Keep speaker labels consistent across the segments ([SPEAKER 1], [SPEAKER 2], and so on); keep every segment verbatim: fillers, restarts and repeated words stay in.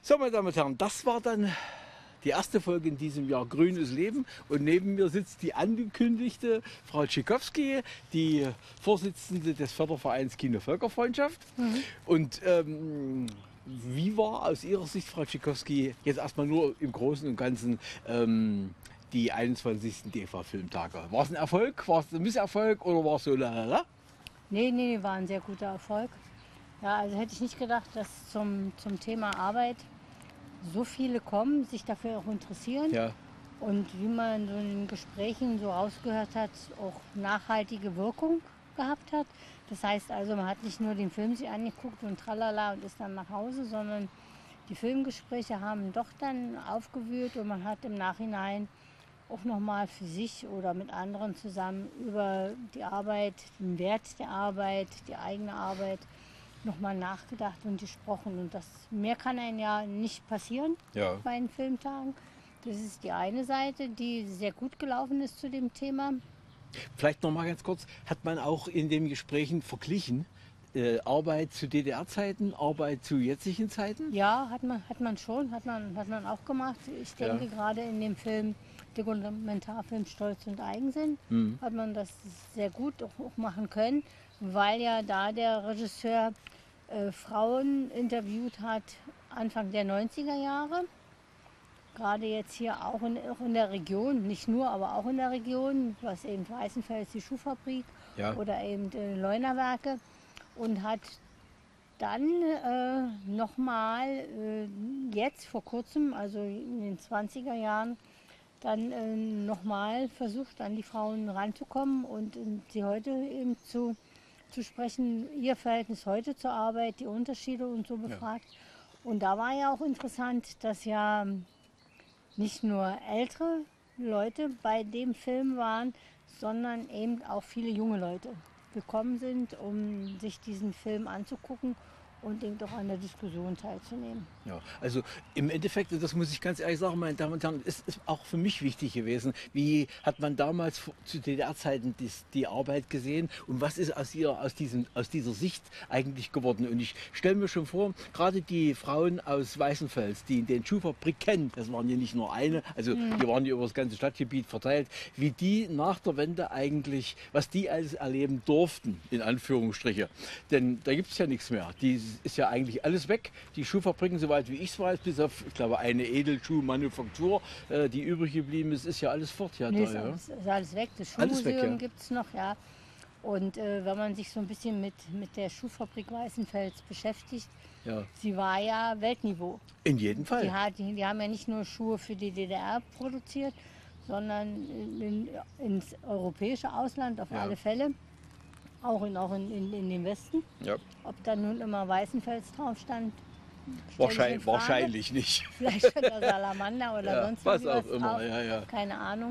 [SPEAKER 1] So, meine Damen und Herren, das war dann die erste Folge in diesem Jahr Grünes Leben. Und neben mir sitzt die angekündigte Frau Tschikowski, die Vorsitzende des Fördervereins Kino-Völkerfreundschaft. Mhm. Und ähm, wie war aus Ihrer Sicht, Frau Tschikowski, jetzt erstmal nur im Großen und Ganzen ähm, die einundzwanzigsten D E F A-Filmtage? War es ein Erfolg, war es ein Misserfolg oder war es so lalala?
[SPEAKER 2] Nee, nee, war ein sehr guter Erfolg. Ja, also hätte ich nicht gedacht, dass zum, zum Thema Arbeit so viele kommen, sich dafür auch interessieren.
[SPEAKER 1] Ja.
[SPEAKER 2] Und wie man so in den Gesprächen so rausgehört hat, auch nachhaltige Wirkung gehabt hat. Das heißt also, man hat nicht nur den Film sich angeguckt und tralala und ist dann nach Hause, sondern die Filmgespräche haben doch dann aufgewühlt und man hat im Nachhinein auch nochmal für sich oder mit anderen zusammen über die Arbeit, den Wert der Arbeit, die eigene Arbeit nochmal nachgedacht und gesprochen. Und das mehr kann einem ja nicht passieren
[SPEAKER 1] Ja.
[SPEAKER 2] bei den Filmtagen. Das ist die eine Seite, die sehr gut gelaufen ist zu dem Thema.
[SPEAKER 1] Vielleicht noch mal ganz kurz, hat man auch in den Gesprächen verglichen, äh, Arbeit zu D D R-Zeiten, Arbeit zu jetzigen Zeiten?
[SPEAKER 2] Ja, hat man, hat man schon, hat man, hat man auch gemacht. Ich denke
[SPEAKER 1] Ja.
[SPEAKER 2] gerade in dem Film, Dokumentarfilm Stolz und Eigensinn,
[SPEAKER 1] Mhm.
[SPEAKER 2] hat man das sehr gut auch, auch machen können, weil ja da der Regisseur äh, Frauen interviewt hat Anfang der neunziger Jahre. Gerade jetzt hier auch in, auch in der Region, nicht nur, aber auch in der Region, was eben Weißenfels, die Schuhfabrik
[SPEAKER 1] Ja.
[SPEAKER 2] oder eben äh, Leunawerke, und hat dann äh, nochmal äh, jetzt vor kurzem, also in den zwanziger Jahren, dann äh, nochmal versucht, an die Frauen ranzukommen und äh, sie heute eben zu, zu sprechen, ihr Verhältnis heute zur Arbeit, die Unterschiede und so befragt. Ja. Und da war ja auch interessant, dass ja nicht nur ältere Leute bei dem Film waren, sondern eben auch viele junge Leute gekommen sind, um sich diesen Film anzugucken und eben doch an der Diskussion teilzunehmen.
[SPEAKER 1] Ja, also im Endeffekt, das muss ich ganz ehrlich sagen, meine Damen und Herren, ist, ist auch für mich wichtig gewesen. Wie hat man damals zu D D R-Zeiten die, die Arbeit gesehen und was ist aus, ihr, aus, diesem, aus dieser Sicht eigentlich geworden? Und ich stelle mir schon vor, gerade die Frauen aus Weißenfels, die den Schuhfabrik kennen, das waren ja nicht nur eine, also mhm. die waren ja über das ganze Stadtgebiet verteilt, wie die nach der Wende eigentlich, was die alles erleben durften, in Anführungsstriche. Denn da gibt es ja nichts mehr. Die ist ja eigentlich alles weg. Die Schuhfabriken, soweit wie ich es weiß, bis auf, ich glaube, eine Edelschuhmanufaktur, äh, die übrig geblieben ist, ist ja alles fort. Ja,
[SPEAKER 2] nee,
[SPEAKER 1] da,
[SPEAKER 2] ist,
[SPEAKER 1] ja.
[SPEAKER 2] alles, ist alles weg. Das Schuhmuseum ja. gibt es noch, ja. Und äh, wenn man sich so ein bisschen mit, mit der Schuhfabrik Weißenfels beschäftigt,
[SPEAKER 1] ja.
[SPEAKER 2] sie war ja Weltniveau.
[SPEAKER 1] In jedem Fall.
[SPEAKER 2] Die, hat, die, die haben ja nicht nur Schuhe für die D D R produziert, sondern in, in, ins europäische Ausland auf ja. alle Fälle. Auch, in, auch in, in, in dem Westen.
[SPEAKER 1] Ja.
[SPEAKER 2] Ob da nun immer Weißenfels drauf stand,
[SPEAKER 1] wahrscheinlich, wahrscheinlich nicht.
[SPEAKER 2] Vielleicht schon der Salamander oder
[SPEAKER 1] ja,
[SPEAKER 2] sonst
[SPEAKER 1] was
[SPEAKER 2] was
[SPEAKER 1] auch immer.
[SPEAKER 2] drauf.
[SPEAKER 1] Ja, ja.
[SPEAKER 2] Keine Ahnung.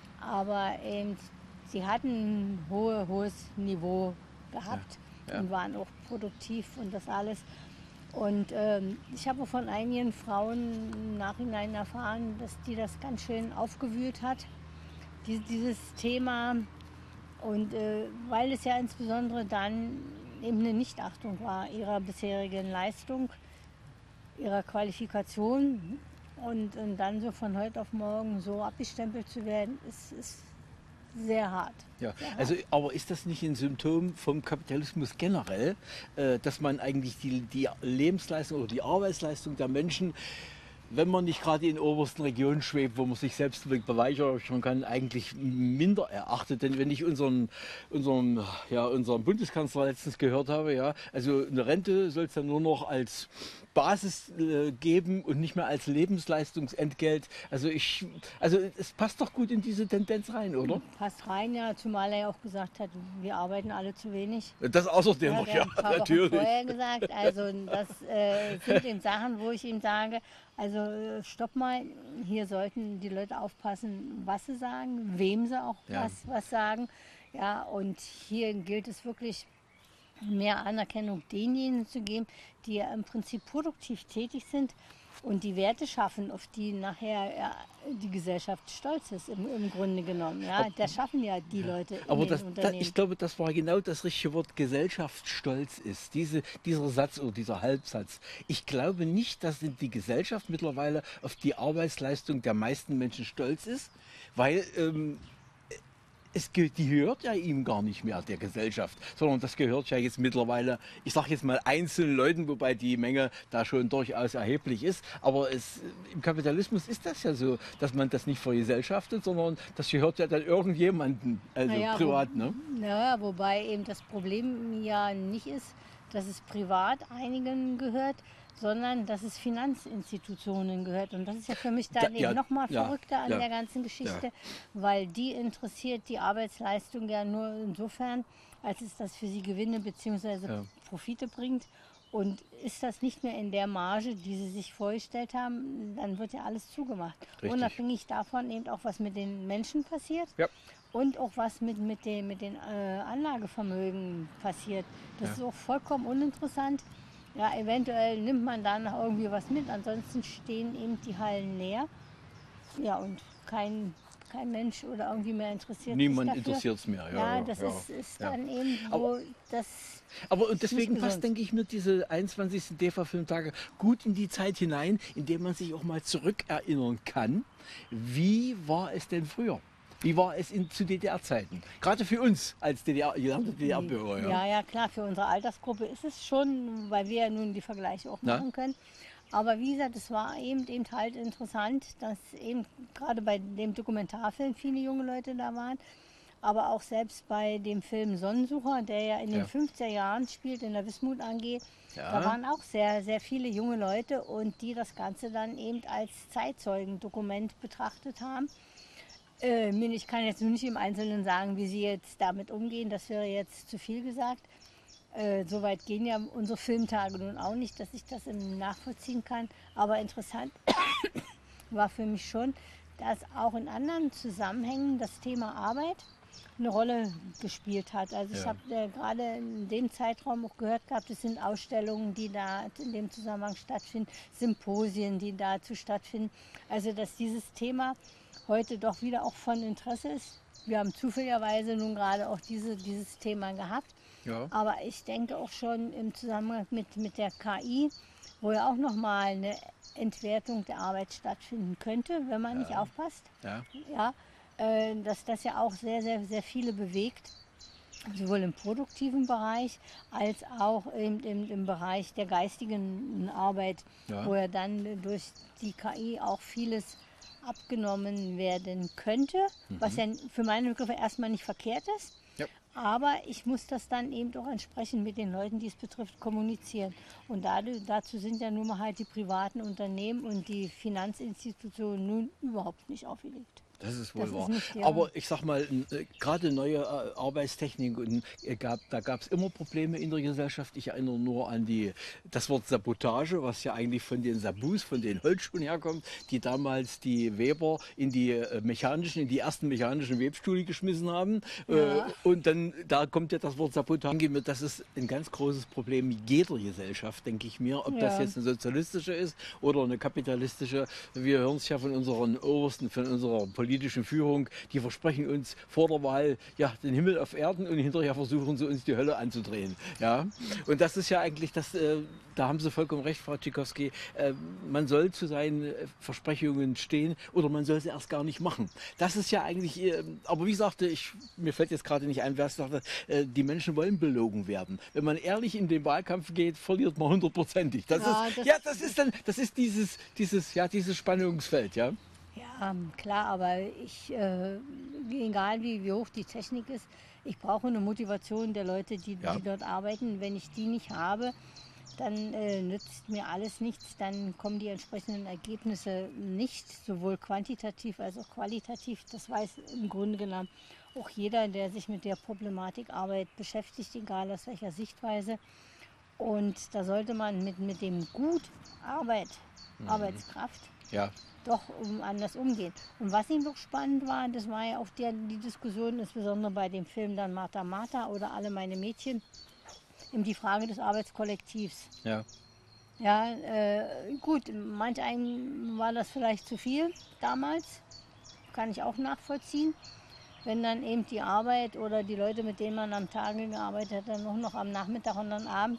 [SPEAKER 2] Aber eben, sie hatten ein hohe, hohes Niveau gehabt ja. Ja. und waren auch produktiv und das alles. Und ähm, ich habe von einigen Frauen im Nachhinein erfahren, dass die das ganz schön aufgewühlt hat, die, dieses Thema. Und äh, weil es ja insbesondere dann eben eine Nichtachtung war ihrer bisherigen Leistung, ihrer Qualifikation und, und dann so von heute auf morgen so abgestempelt zu werden, ist, ist sehr hart.
[SPEAKER 1] Ja,
[SPEAKER 2] sehr hart.
[SPEAKER 1] Also, aber ist das nicht ein Symptom vom Kapitalismus generell, äh, dass man eigentlich die, die Lebensleistung oder die Arbeitsleistung der Menschen, wenn man nicht gerade in obersten Regionen schwebt, wo man sich selbst beweihräuchern kann, eigentlich minder erachtet. Denn wenn ich unseren, unseren, ja, unseren Bundeskanzler letztens gehört habe, ja, also eine Rente soll es dann nur noch als Basis äh, geben und nicht mehr als Lebensleistungsentgelt. Also ich, also es passt doch gut in diese Tendenz rein, oder?
[SPEAKER 2] Passt rein, ja, zumal er ja auch gesagt hat, wir arbeiten alle zu wenig.
[SPEAKER 1] Das außerdem
[SPEAKER 2] ja,
[SPEAKER 1] noch, ja,
[SPEAKER 2] ein paar
[SPEAKER 1] natürlich.
[SPEAKER 2] Wochen vorher gesagt, also das äh, sind eben Sachen, wo ich ihm sage, also stopp mal, hier sollten die Leute aufpassen, was sie sagen, wem sie auch ja. was, was sagen. Ja, und hier gilt es wirklich, mehr Anerkennung denjenigen zu geben, die ja im Prinzip produktiv tätig sind und die Werte schaffen, auf die nachher ja, die Gesellschaft stolz ist, im, im Grunde genommen. Ja, das schaffen ja die Leute in
[SPEAKER 1] Aber
[SPEAKER 2] den
[SPEAKER 1] das, da,
[SPEAKER 2] Unternehmen.
[SPEAKER 1] ich glaube, das war genau das richtige Wort, Gesellschaftsstolz ist. Diese, dieser Satz oder dieser Halbsatz. Ich glaube nicht, dass die Gesellschaft mittlerweile auf die Arbeitsleistung der meisten Menschen stolz ist, weil ähm, es, ge- die gehört ja ihm gar nicht mehr, der Gesellschaft, sondern das gehört ja jetzt mittlerweile, ich sage jetzt mal einzelnen Leuten, wobei die Menge da schon durchaus erheblich ist. Aber es, im Kapitalismus ist das ja so, dass man das nicht vergesellschaftet, sondern das gehört ja dann irgendjemandem, also
[SPEAKER 2] Naja,
[SPEAKER 1] privat.
[SPEAKER 2] wo,
[SPEAKER 1] Ne?
[SPEAKER 2] naja, wobei eben das Problem ja nicht ist, dass es privat einigen gehört, sondern dass es Finanzinstitutionen gehört. Und das ist ja für mich
[SPEAKER 1] Da,
[SPEAKER 2] dann eben
[SPEAKER 1] ja,
[SPEAKER 2] nochmal
[SPEAKER 1] ja,
[SPEAKER 2] verrückter an
[SPEAKER 1] ja,
[SPEAKER 2] der ganzen Geschichte, weil die interessiert die Arbeitsleistung ja nur insofern, als es das für sie Gewinne bzw.
[SPEAKER 1] ja,
[SPEAKER 2] Profite bringt. Und ist das nicht mehr in der Marge, die sie sich vorgestellt haben, dann wird ja alles zugemacht.
[SPEAKER 1] richtig.
[SPEAKER 2] Unabhängig davon eben auch, was mit den Menschen passiert.
[SPEAKER 1] Ja.
[SPEAKER 2] Und auch was mit, mit den, mit den äh, Anlagevermögen passiert. Das
[SPEAKER 1] Ja.
[SPEAKER 2] ist auch vollkommen uninteressant. Ja, eventuell nimmt man da noch irgendwie was mit. Ansonsten stehen eben die Hallen leer. Ja, und kein, kein Mensch oder irgendwie mehr interessiert
[SPEAKER 1] Niemand
[SPEAKER 2] sich dafür.
[SPEAKER 1] interessiert es mehr. Ja,
[SPEAKER 2] Ja,
[SPEAKER 1] ja,
[SPEAKER 2] das
[SPEAKER 1] ja,
[SPEAKER 2] ist, ist
[SPEAKER 1] ja.
[SPEAKER 2] dann eben
[SPEAKER 1] Aber-
[SPEAKER 2] so, das
[SPEAKER 1] Aber und
[SPEAKER 2] ist
[SPEAKER 1] deswegen
[SPEAKER 2] nicht
[SPEAKER 1] passt,
[SPEAKER 2] gesund.
[SPEAKER 1] denke ich, mir diese einundzwanzigsten D E F A-Filmtage gut in die Zeit hinein, in der man sich auch mal zurückerinnern kann. Wie war es denn früher? Wie war es in, zu D D R-Zeiten? Gerade für uns als D D R, gelernte D D R-Bürger. Ja.
[SPEAKER 2] Ja, ja, klar, für unsere Altersgruppe ist es schon, weil wir ja nun die Vergleiche auch
[SPEAKER 1] Na?
[SPEAKER 2] machen können. Aber wie gesagt, es war eben, eben halt interessant, dass eben gerade bei dem Dokumentarfilm viele junge Leute da waren. Aber auch selbst bei dem Film Sonnensucher, der ja in den
[SPEAKER 1] Ja.
[SPEAKER 2] fünfziger Jahren spielt, in der Wismut A G,
[SPEAKER 1] Ja.
[SPEAKER 2] da waren auch sehr, sehr viele junge Leute und die das Ganze dann eben als Zeitzeugendokument betrachtet haben. Äh, mir- ich kann jetzt nur nicht im Einzelnen sagen, wie sie jetzt damit umgehen, das wäre jetzt zu viel gesagt. Äh, Soweit gehen ja unsere Filmtage nun auch nicht, dass ich das im nachvollziehen kann. Aber interessant war für mich schon, dass auch in anderen Zusammenhängen das Thema Arbeit eine Rolle gespielt hat. Also ich
[SPEAKER 1] Ja.
[SPEAKER 2] habe äh, gerade in dem Zeitraum auch gehört gehabt, es sind Ausstellungen, die da in dem Zusammenhang stattfinden, Symposien, die dazu stattfinden. Also dass dieses Thema heute doch wieder auch von Interesse ist. Wir haben zufälligerweise nun gerade auch diese, dieses Thema gehabt.
[SPEAKER 1] Ja.
[SPEAKER 2] Aber ich denke auch schon im Zusammenhang mit, mit der K I, wo ja auch nochmal eine Entwertung der Arbeit stattfinden könnte, wenn man nicht aufpasst.
[SPEAKER 1] Ja.
[SPEAKER 2] Ja, äh, dass das ja auch sehr, sehr, sehr viele bewegt, sowohl im produktiven Bereich als auch im, im, im Bereich der geistigen Arbeit,
[SPEAKER 1] Ja.
[SPEAKER 2] wo ja dann durch die K I auch vieles abgenommen werden könnte, was ja für meine Begriffe erstmal nicht verkehrt ist.
[SPEAKER 1] Ja.
[SPEAKER 2] Aber ich muss das dann eben auch entsprechend mit den Leuten, die es betrifft, kommunizieren. Und dadurch, dazu sind ja nun mal halt die privaten Unternehmen und die Finanzinstitutionen nun überhaupt nicht aufgelegt.
[SPEAKER 1] Das ist wohl
[SPEAKER 2] Das ist
[SPEAKER 1] wahr.
[SPEAKER 2] nicht der-
[SPEAKER 1] Aber ich sag mal, äh, gerade neue äh, Arbeitstechnik, und, äh, gab, da gab es immer Probleme in der Gesellschaft. Ich erinnere nur an die, das Wort Sabotage, was ja eigentlich von den Sabus, von den Holzschuhen herkommt, die damals die Weber in die äh, mechanischen, in die ersten mechanischen Webstühle geschmissen haben.
[SPEAKER 2] Ja.
[SPEAKER 1] Äh, und dann, da kommt ja das Wort Sabotage. Ich denke mir, das ist ein ganz großes Problem jeder Gesellschaft, denke ich mir. Ob das
[SPEAKER 2] Ja.
[SPEAKER 1] jetzt eine sozialistische ist oder eine kapitalistische. Wir hören es ja von unseren Obersten, von unserer politischen Führung, die versprechen uns vor der Wahl ja den Himmel auf Erden und hinterher versuchen sie uns die Hölle anzudrehen. Ja? Und das ist ja eigentlich das, äh, da haben Sie vollkommen recht, Frau Tschikowski, äh, man soll zu seinen äh, Versprechungen stehen oder man soll sie erst gar nicht machen. Das ist ja eigentlich, äh, aber wie sagte ich, mir fällt jetzt gerade nicht ein, wer es sagte, äh, die Menschen wollen belogen werden. Wenn man ehrlich in den Wahlkampf geht, verliert man hundertprozentig. Das
[SPEAKER 2] Ja,
[SPEAKER 1] ist,
[SPEAKER 2] das-
[SPEAKER 1] ja, das ist dann, das ist dieses, dieses, ja, dieses Spannungsfeld, ja.
[SPEAKER 2] Ja, klar, aber ich, äh, egal wie, wie hoch die Technik ist, ich brauche eine Motivation der Leute, die,
[SPEAKER 1] Ja.
[SPEAKER 2] die dort arbeiten. Wenn ich die nicht habe, dann äh, nützt mir alles nichts, dann kommen die entsprechenden Ergebnisse nicht, sowohl quantitativ als auch qualitativ. Das weiß im Grunde genommen auch jeder, der sich mit der Problematik Arbeit beschäftigt, egal aus welcher Sichtweise. Und da sollte man mit, mit dem Gut Arbeit, Arbeitskraft,
[SPEAKER 1] Ja,
[SPEAKER 2] doch um anders umgehen. Und was ihm doch spannend war, das war ja auch der, die Diskussion, insbesondere bei dem Film dann Martha Martha oder Alle meine Mädchen, eben die Frage des Arbeitskollektivs.
[SPEAKER 1] Ja.
[SPEAKER 2] Ja, äh, gut, manch einen war das vielleicht zu viel damals, kann ich auch nachvollziehen. Wenn dann eben die Arbeit oder die Leute, mit denen man am Tage gearbeitet hat, dann noch, noch am Nachmittag und am Abend